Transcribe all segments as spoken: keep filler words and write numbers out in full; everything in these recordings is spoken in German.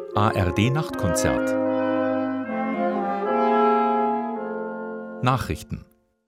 A R D-Nachtkonzert. Nachrichten.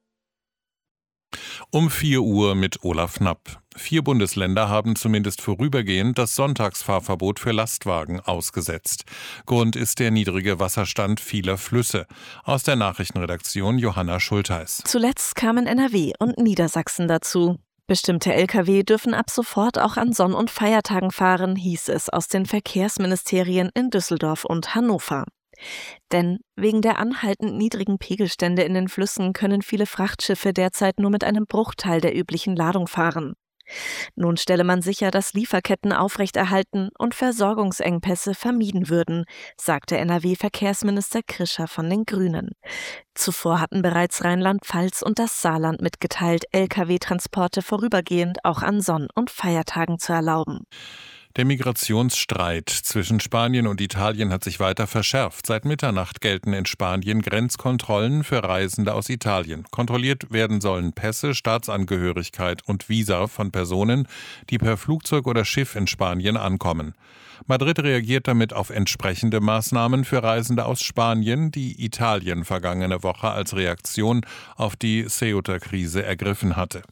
Um vier Uhr mit Olaf Knapp. Vier Bundesländer haben zumindest vorübergehend das Sonntagsfahrverbot für Lastwagen ausgesetzt. Grund ist der niedrige Wasserstand vieler Flüsse. Aus der Nachrichtenredaktion Johanna Schultheis. Zuletzt kamen N R W und Niedersachsen dazu. Bestimmte L K W dürfen ab sofort auch an Sonn- und Feiertagen fahren, hieß es aus den Verkehrsministerien in Düsseldorf und Hannover. Denn wegen der anhaltend niedrigen Pegelstände in den Flüssen können viele Frachtschiffe derzeit nur mit einem Bruchteil der üblichen Ladung fahren. Nun stelle man sicher, dass Lieferketten aufrechterhalten und Versorgungsengpässe vermieden würden, sagte N R W-Verkehrsminister Krischer von den Grünen. Zuvor hatten bereits Rheinland-Pfalz und das Saarland mitgeteilt, L K W-Transporte vorübergehend auch an Sonn- und Feiertagen zu erlauben. Der Migrationsstreit zwischen Spanien und Italien hat sich weiter verschärft. Seit Mitternacht gelten in Spanien Grenzkontrollen für Reisende aus Italien. Kontrolliert werden sollen Pässe, Staatsangehörigkeit und Visa von Personen, die per Flugzeug oder Schiff in Spanien ankommen. Madrid reagiert damit auf entsprechende Maßnahmen für Reisende aus Spanien, die Italien vergangene Woche als Reaktion auf die Ceuta-Krise ergriffen hatte.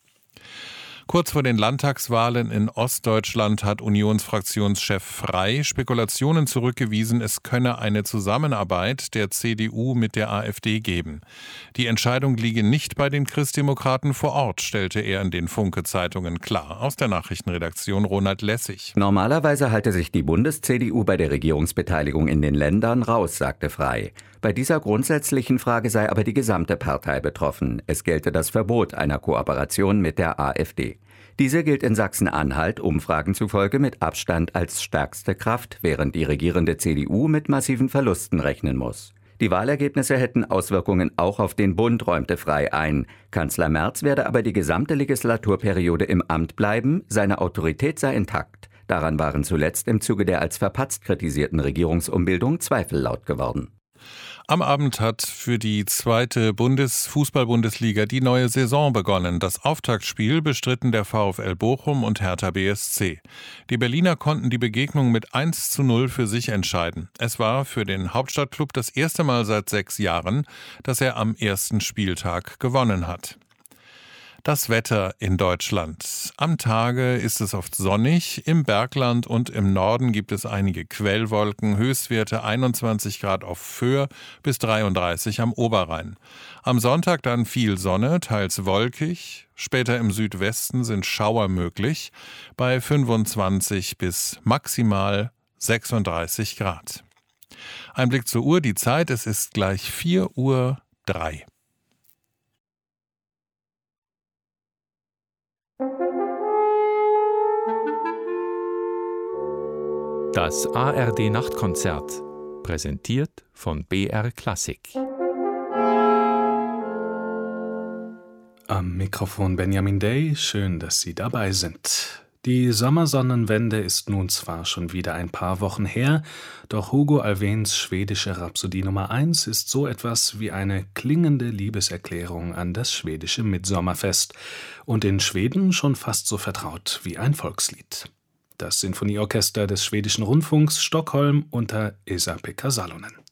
Kurz vor den Landtagswahlen in Ostdeutschland hat Unionsfraktionschef Frey Spekulationen zurückgewiesen, es könne eine Zusammenarbeit der C D U mit der AfD geben. Die Entscheidung liege nicht bei den Christdemokraten vor Ort, stellte er in den Funke-Zeitungen klar. Aus der Nachrichtenredaktion Ronald Lessig. Normalerweise halte sich die Bundes-C D U bei der Regierungsbeteiligung in den Ländern raus, sagte Frey. Bei dieser grundsätzlichen Frage sei aber die gesamte Partei betroffen. Es gelte das Verbot einer Kooperation mit der AfD. Diese gilt in Sachsen-Anhalt Umfragen zufolge mit Abstand als stärkste Kraft, während die regierende C D U mit massiven Verlusten rechnen muss. Die Wahlergebnisse hätten Auswirkungen auch auf den Bund, räumte Frey ein. Kanzler Merz werde aber die gesamte Legislaturperiode im Amt bleiben, seine Autorität sei intakt. Daran waren zuletzt im Zuge der als verpatzt kritisierten Regierungsumbildung Zweifel laut geworden. Am Abend hat für die zweite Bundesfußball-Bundesliga die neue Saison begonnen. Das Auftaktspiel bestritten der VfL Bochum und Hertha B S C. Die Berliner konnten die Begegnung mit eins zu null für sich entscheiden. Es war für den Hauptstadtklub das erste Mal seit sechs Jahren, dass er am ersten Spieltag gewonnen hat. Das Wetter in Deutschland. Am Tage ist es oft sonnig, im Bergland und im Norden gibt es einige Quellwolken, Höchstwerte einundzwanzig Grad auf Föhr bis dreiunddreißig am Oberrhein. Am Sonntag dann viel Sonne, teils wolkig, später im Südwesten sind Schauer möglich, bei fünfundzwanzig bis maximal sechsunddreißig Grad. Ein Blick zur Uhr, die Zeit, es ist gleich vier Uhr drei. Das A R D-Nachtkonzert, präsentiert von B R Klassik. Am Mikrofon Benjamin Day, schön, dass Sie dabei sind. Die Sommersonnenwende ist nun zwar schon wieder ein paar Wochen her, doch Hugo Alfvéns schwedische Rhapsodie Nummer eins ist so etwas wie eine klingende Liebeserklärung an das schwedische Mitsommerfest und in Schweden schon fast so vertraut wie ein Volkslied. Das Sinfonieorchester des Schwedischen Rundfunks Stockholm unter Esa-Pekka Salonen.